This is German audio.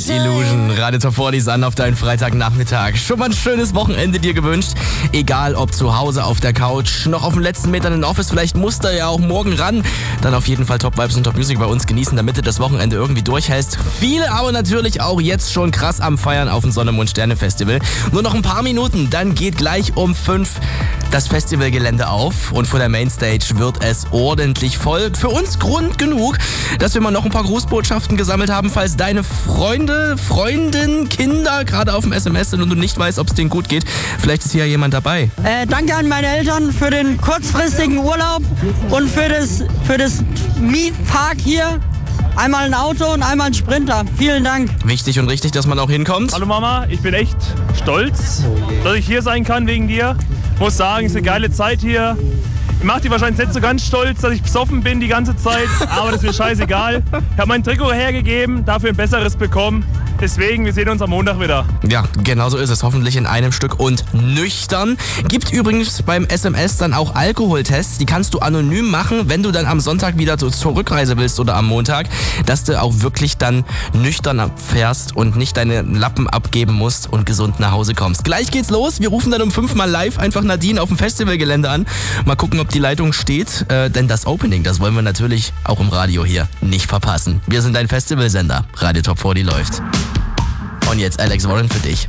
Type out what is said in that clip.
mit Illusion. Radio Top 40 an auf deinen Freitagnachmittag. Schon mal ein schönes Wochenende dir gewünscht. Egal ob zu Hause, auf der Couch, noch auf den letzten Metern in Office. Vielleicht musst du ja auch morgen ran. Dann auf jeden Fall Top Vibes und Top Music bei uns genießen, damit du das Wochenende irgendwie durchhältst. Viele aber natürlich auch jetzt schon krass am Feiern auf dem Sonne, Mond, Sterne Festival. Nur noch ein paar Minuten, dann geht gleich um 5 das Festivalgelände auf. Und vor der Mainstage wird es ordentlich voll. Für uns Grund genug, dass wir mal noch ein paar Grußbotschaften gesammelt haben, falls deine Freunde, Freundinnen, Kinder gerade auf dem SMS sind und du nicht weißt, ob es denen gut geht. Vielleicht ist hier jemand dabei. Danke an meine Eltern für den kurzfristigen Urlaub und für das Mietpark hier. Einmal ein Auto und einmal ein Sprinter. Vielen Dank. Wichtig und richtig, dass man auch hinkommt. Hallo Mama, ich bin echt stolz, dass ich hier sein kann wegen dir. Muss sagen, es ist eine geile Zeit hier. Ich mache dich wahrscheinlich nicht so ganz stolz, dass ich besoffen bin die ganze Zeit, aber das ist mir scheißegal. Ich habe mein Trikot hergegeben, dafür ein besseres bekommen. Deswegen, wir sehen uns am Montag wieder. Ja, genau so ist es. Hoffentlich in einem Stück und nüchtern. Gibt übrigens beim SMS dann auch Alkoholtests. Die kannst du anonym machen, wenn du dann am Sonntag wieder zur Rückreise willst oder am Montag, dass du auch wirklich dann nüchtern fährst und nicht deine Lappen abgeben musst und gesund nach Hause kommst. Gleich geht's los. Wir rufen dann um 5 mal live einfach Nadine auf dem Festivalgelände an. Mal gucken, ob die Leitung steht. Denn das Opening, das wollen wir natürlich auch im Radio hier nicht verpassen. Wir sind dein Festivalsender. Radio Top 40 läuft. Und jetzt Alex Warren für dich.